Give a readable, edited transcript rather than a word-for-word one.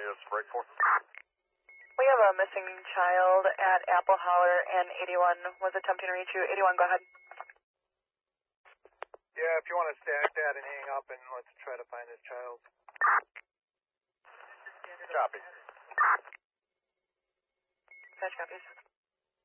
is break for? We have a missing child at Apple Holler, and 81 was attempting to reach you. 81, go ahead. Yeah, if you want to stack that and hang up, and let's try to find this child. Copy. Catch copies.